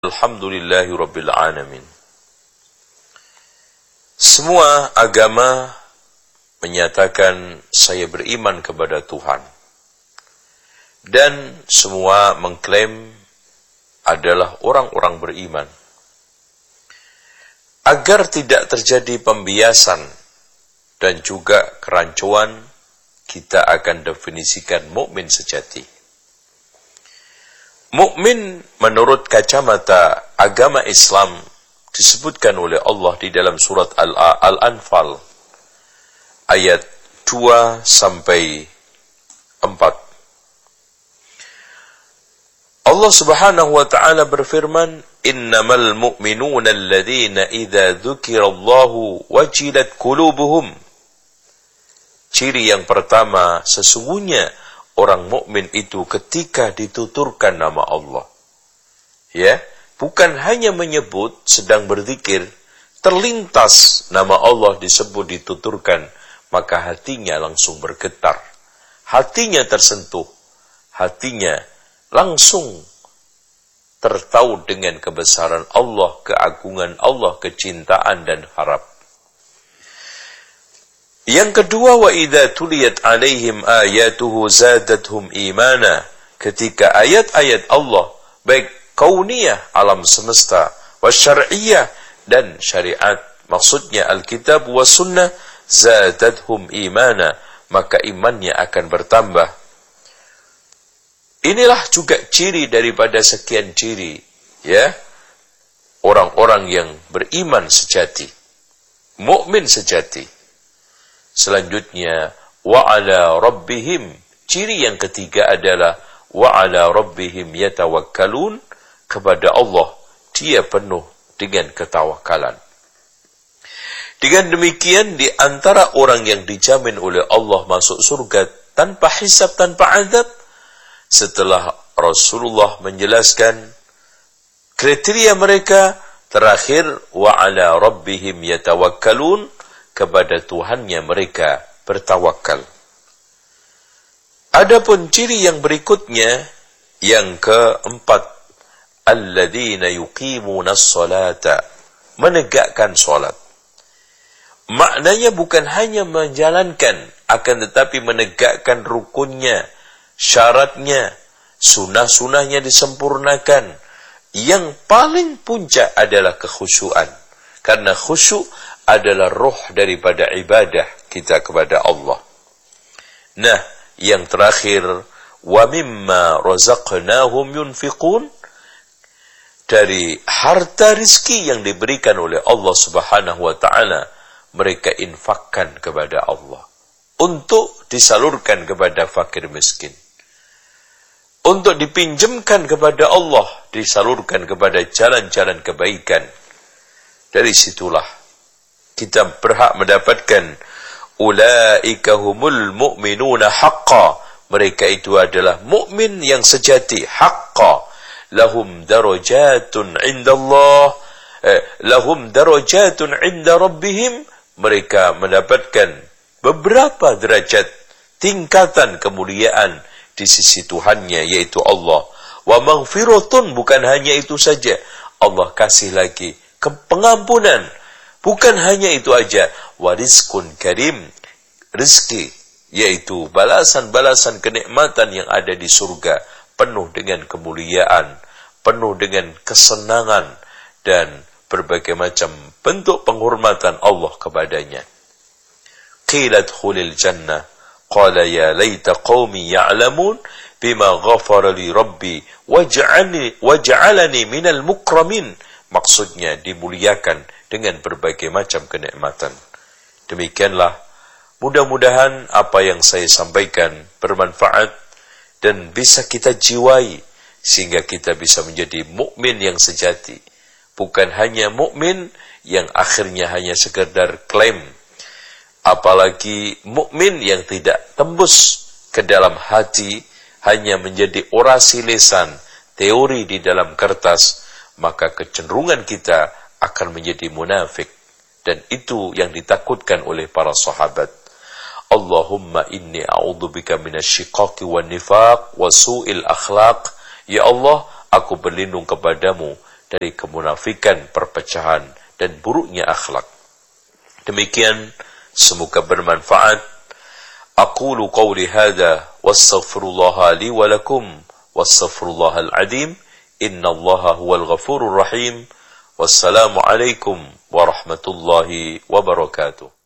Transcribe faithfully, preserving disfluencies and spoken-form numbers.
Alhamdulillahi Rabbil Alamin. Semua agama menyatakan saya beriman kepada Tuhan. Dan semua mengklaim adalah orang-orang beriman. Agar tidak terjadi pembiasan dan juga kerancuan, kita akan definisikan mukmin sejati. Mukmin menurut kacamata agama Islam disebutkan oleh Allah di dalam surat Al-Anfal ayat dua sampai empat. Allah Subhanahu wa taala berfirman, "Innamal mu'minuna alladzina idza dzukirallahu wajilat qulubuhum." Ciri yang pertama, sesungguhnya orang mukmin itu ketika dituturkan nama Allah. Ya, bukan hanya menyebut, sedang berzikir, terlintas nama Allah disebut, dituturkan, maka hatinya langsung bergetar. Hatinya tersentuh. Hatinya langsung tertahu dengan kebesaran Allah, keagungan Allah, kecintaan dan harap. Yang kedua, wa idza tuliyat alaihim ayatuhu zadatuhum imana. Ketika ayat-ayat Allah, baik kauniyah, alam semesta, wasyar'iyah dan syariat, maksudnya Alkitab wa sunnah, zadatuhum imana, maka imannya akan bertambah. Inilah juga ciri daripada sekian ciri, ya, orang-orang yang beriman sejati, mukmin sejati. Selanjutnya, wa ala rabbihim. Ciri yang ketiga adalah wa ala rabbihim yatawakkalun. Kepada Allah dia penuh dengan ketawakalan. Dengan demikian, di antara orang yang dijamin oleh Allah masuk surga tanpa hisab, tanpa azab, setelah Rasulullah menjelaskan kriteria mereka, terakhir wa ala rabbihim yatawakkalun, kepada Tuhannya mereka bertawakal. Adapun ciri yang berikutnya, yang keempat, alladzina yuqimuna sholata, menegakkan salat. Maknanya bukan hanya menjalankan, akan tetapi menegakkan rukunnya, syaratnya, sunah-sunahnya disempurnakan. Yang paling puncak adalah kekhusyuan. Karena khusyuk adalah roh daripada ibadah kita kepada Allah. Nah, yang terakhir, wa mimma razaqnahum yunfiqun, dari harta rizki yang diberikan oleh Allah Subhanahu wa taala, mereka infakkan kepada Allah untuk disalurkan kepada fakir miskin. Untuk dipinjamkan kepada Allah, disalurkan kepada jalan-jalan kebaikan. Dari situlah kita berhak mendapatkan ulaika humul mu'minuna haqqa. Mereka itu adalah mukmin yang sejati, haqqa. Lahum darajatun indallah, eh, lahum darajatun inda rabbihim. Mereka mendapatkan beberapa derajat, tingkatan kemuliaan di sisi Tuhannya, yaitu Allah. Wa maghfiratun, bukan hanya itu saja, Allah kasih lagi pengampunan. Bukan hanya itu aja, warizkun karim, rizki, yaitu balasan-balasan kenikmatan yang ada di surga, penuh dengan kemuliaan, penuh dengan kesenangan, dan berbagai macam bentuk penghormatan Allah kepadanya. Qilat khulil jannah, qala ya laita qaumi ya'lamun bima ghafara li rabbi waj'alni waj'alani minal mukramin. Maksudnya dimuliakan dengan berbagai macam kenikmatan. Demikianlah, mudah-mudahan apa yang saya sampaikan bermanfaat dan bisa kita jiwai sehingga kita bisa menjadi mukmin yang sejati. Bukan hanya mukmin yang akhirnya hanya sekedar klaim, apalagi mukmin yang tidak tembus ke dalam hati, hanya menjadi orasi lisan, teori di dalam kertas, maka kecenderungan kita akan menjadi munafik. Dan itu yang ditakutkan oleh para sahabat. Allahumma inni a'udzubika minasyiqaqi wan nifaq wa su'il akhlaq. Ya Allah, aku berlindung kepadamu dari kemunafikan, perpecahan, dan buruknya akhlak. Demikian, semoga bermanfaat. Aqulu qawli hadha, wastaghfirullaha li wa lakum, wastaghfirullahal azim, innallaha huwal ghafurur rahim. Wassalamu alaikum warahmatullahi wabarakatuh.